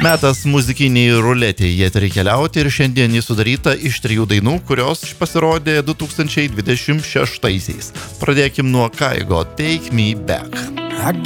Metas muzikiniai ruletė į eterį keliauti ir šiandien jis sudaryta iš 3 dainų, kurios pasirodė 2026-aisiais. Pradėkim nuo Kaigo Take Me Back.